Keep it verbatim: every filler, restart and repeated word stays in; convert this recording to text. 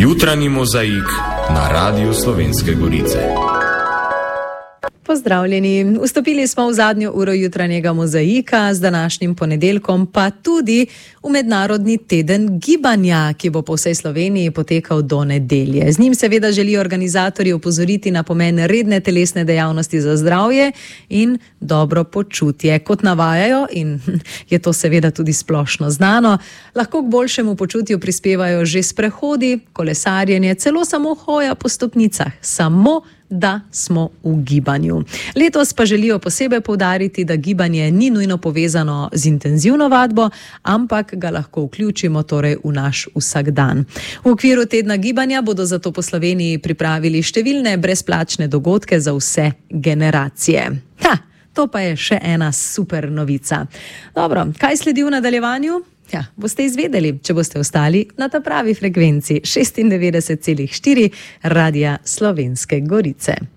Jutranji mozaik na Radiu Slovenske Gorice. Pozdravljeni. Vstopili smo v zadnjo uro jutranjega mozaika z današnjim ponedeljkom, pa tudi v mednarodni teden gibanja, ki bo po vsej Sloveniji potekal do nedelje. Z njim seveda želijo organizatorji opozoriti na pomen redne telesne dejavnosti za zdravje in dobro počutje. Kot navajajo, in je to seveda tudi splošno znano, lahko k boljšemu počutju prispevajo že sprehodi, kolesarjenje, celo samo hoja po stopnicah, samo da smo v gibanju. Letos pa želijo posebej poudariti, da gibanje ni nujno povezano z intenzivno vadbo, ampak ga lahko vključimo torej v naš vsakdan. V okviru tedna gibanja bodo zato po Sloveniji pripravili številne brezplačne dogodke za vse generacije. Ha, to pa je še ena super novica. Dobro, kaj sledi v nadaljevanju? Ja, boste izvedeli, če boste ostali na ta pravi frekvenci šestindevetdeset celih štiri Radia Slovenske Gorice.